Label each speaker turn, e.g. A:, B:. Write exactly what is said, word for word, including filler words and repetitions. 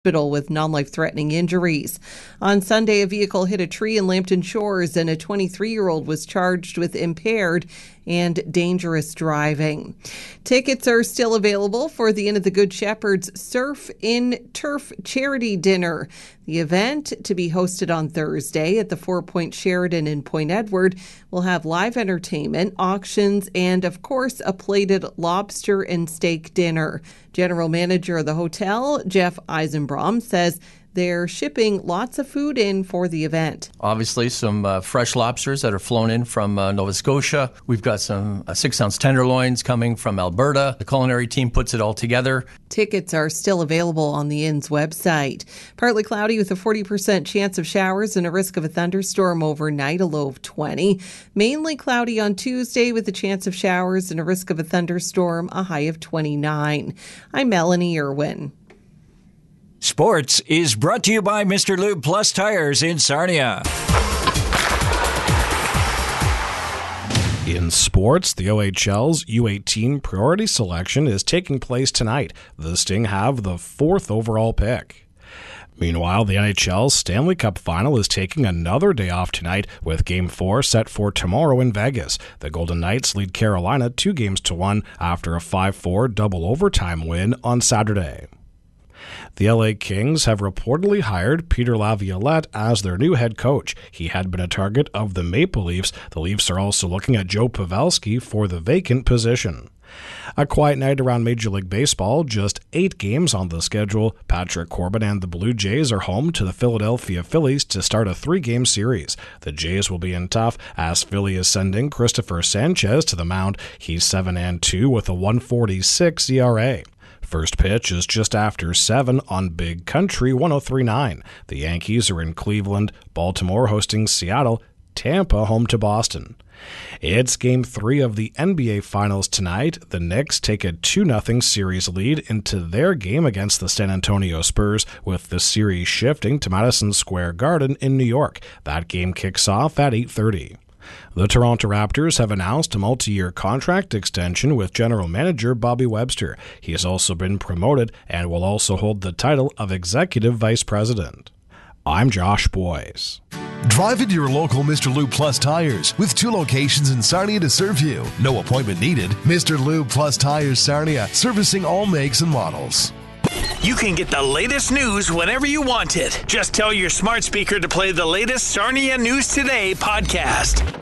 A: with non-life-threatening injuries. On Sunday, a vehicle hit a tree in Lambton Shores and a twenty-three-year-old was charged with impaired and dangerous driving. Tickets are still available for the Inn of the Good Shepherd's Surf in Turf charity dinner. The event, to be hosted on Thursday at the Four Point Sheraton in Point Edward, will have live entertainment, auctions, and, of course, a plated lobster and steak dinner. General Manager of the hotel, Jeff Eisenbrom, says they're shipping lots of food in for the event.
B: Obviously, some uh, fresh lobsters that are flown in from uh, Nova Scotia. We've got some uh, six-ounce tenderloins coming from Alberta. The culinary team puts it all together.
A: Tickets are still available on the Inn's website. Partly cloudy with a forty percent chance of showers and a risk of a thunderstorm overnight, a low of twenty. Mainly cloudy on Tuesday with a chance of showers and a risk of a thunderstorm, a high of twenty-nine. I'm Melanie Irwin.
C: Sports is brought to you by Mister Lube Plus Tires in Sarnia.
D: In sports, the O H L's U eighteen priority selection is taking place tonight. The Sting have the fourth overall pick. Meanwhile, the N H L's Stanley Cup Final is taking another day off tonight with Game four set for tomorrow in Vegas. The Golden Knights lead Carolina two games to one after a five four double overtime win on Saturday. The L A Kings have reportedly hired Peter Laviolette as their new head coach. He had been a target of the Maple Leafs. The Leafs are also looking at Joe Pavelski for the vacant position. A quiet night around Major League Baseball, just eight games on the schedule. Patrick Corbin and the Blue Jays are home to the Philadelphia Phillies to start a three-game series. The Jays will be in tough as Philly is sending Christopher Sanchez to the mound. He's seven and two with a one forty-six E R A. First pitch is just after seven on Big Country one oh three point nine. The Yankees are in Cleveland, Baltimore hosting Seattle, Tampa home to Boston. It's Game three of the N B A Finals tonight. The Knicks take a two nothing series lead into their game against the San Antonio Spurs, with the series shifting to Madison Square Garden in New York. That game kicks off at eight thirty. The Toronto Raptors have announced a multi-year contract extension with general manager Bobby Webster. He has also been promoted and will also hold the title of executive vice president. I'm Josh Boyce.
E: Drive into your local Mister Lube Plus Tires with two locations in Sarnia to serve you. No appointment needed. Mister Lube Plus Tires Sarnia, servicing all makes and models.
F: You can get the latest news whenever you want it. Just tell your smart speaker to play the latest Sarnia News Today podcast.